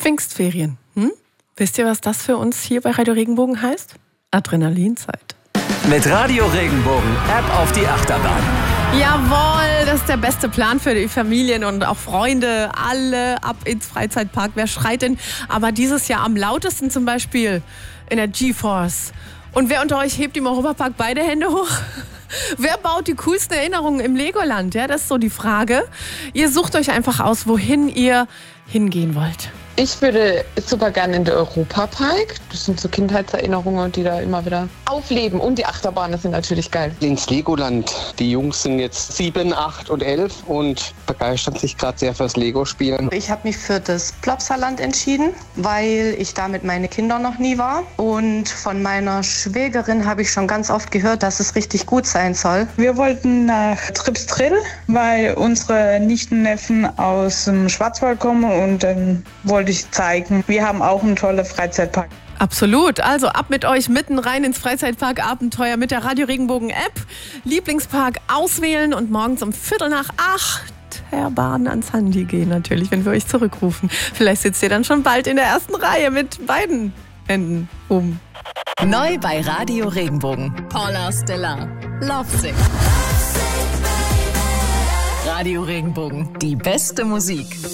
Pfingstferien. Wisst ihr, was das für uns hier bei Radio Regenbogen heißt? Adrenalinzeit. Mit Radio Regenbogen App auf die Achterbahn. Jawohl, das ist der beste Plan für die Familien und auch Freunde. Alle ab ins Freizeitpark. Wer schreit denn aber dieses Jahr am lautesten zum Beispiel in der GeForce? Und wer unter euch hebt im Europapark beide Hände hoch? Wer baut die coolsten Erinnerungen im Legoland? Ja, das ist so die Frage. Ihr sucht euch einfach aus, wohin ihr hingehen wollt. Ich würde super gerne in den Europapark. Das sind so Kindheitserinnerungen, die da immer wieder aufleben. Und die Achterbahnen sind natürlich geil. Ins Legoland. Die Jungs sind jetzt 7, 8 und 11 und begeistern sich gerade sehr fürs Lego-Spielen. Ich habe mich für das Plopsaland entschieden, weil ich da mit meinen Kindern noch nie war. Und von meiner Schwägerin habe ich schon ganz oft gehört, dass es richtig gut sein soll. Wir wollten nach Tripsdrill, weil unsere Nichten-Neffen aus dem Schwarzwald kommen und dann wollte ich zeigen, wir haben auch einen tollen Freizeitpark. Absolut. Also ab mit euch mitten rein ins Freizeitpark-Abenteuer mit der Radio Regenbogen-App. Lieblingspark auswählen und morgens um 7:45 Bahn ans Handy gehen natürlich, wenn wir euch zurückrufen. Vielleicht sitzt ihr dann schon bald in der ersten Reihe mit beiden Händen oben. Neu bei Radio Regenbogen. Paula Stella. Lovesick. Radio Regenbogen. Die beste Musik.